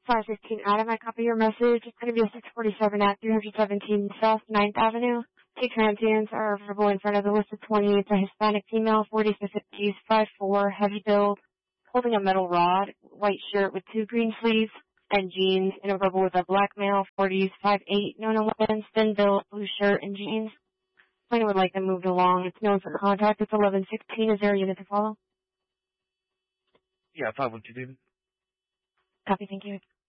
515 Adam, I copy your message. It's going to be a 647 at 317 South 9th Avenue. Two transients are verbal in front of the list of 20. It's a Hispanic female, 40s to 50s, 5'4", heavy build, holding a metal rod, white shirt with 2 green sleeves, and jeans, and a verbal with a black male, 40s, 5'8", known to lens, thin build, blue shirt, and jeans. Plaintiff would like them moved along. It's known for contact. It's 1116. Is there a unit to follow? Yeah, 512, David. Copy, thank you.